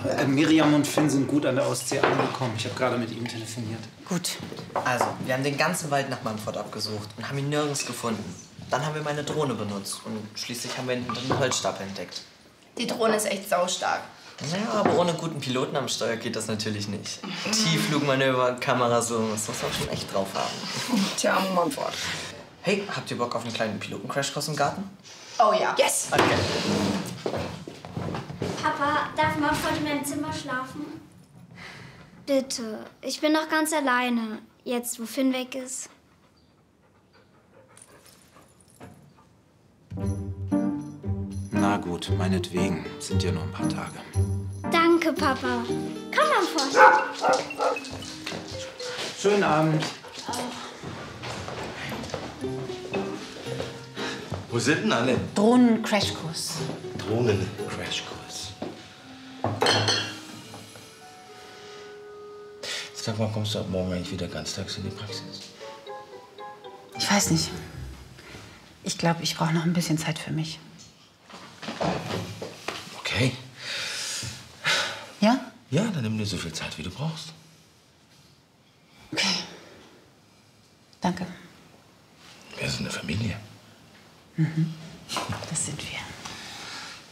Miriam und Finn sind gut an der Ostsee angekommen. Ich habe gerade mit ihnen telefoniert. Gut. Also, wir haben den ganzen Wald nach Mumford abgesucht und haben ihn nirgends gefunden. Dann haben wir meine Drohne benutzt und schließlich haben wir ihn hinter einem Holzstapel entdeckt. Die Drohne ist echt saustark. Naja, aber ohne guten Piloten am Steuer geht das natürlich nicht. Tiefflugmanöver, Kamerazoom, das muss man schon echt drauf haben. Tja, Mumford. Hey, habt ihr Bock auf einen kleinen Piloten-Crashkurs im Garten? Oh ja. Yes! Okay. Papa, darf Mumford in meinem Zimmer schlafen? Bitte, ich bin noch ganz alleine, jetzt wo Finn weg ist. Na gut, meinetwegen. Sind ja nur ein paar Tage. Danke, Papa. Komm, Mumford. Schönen Abend. Wo sind denn alle? Drohnen-Crashkurs. Drohnen-Crashkurs. Sag mal, kommst du ab morgen eigentlich wieder ganztags in die Praxis? Ich weiß nicht. Ich glaube, ich brauche noch ein bisschen Zeit für mich. Okay. Ja? Ja, dann nimm dir so viel Zeit, wie du brauchst. Okay. Danke. Wir sind eine Familie. Das sind wir.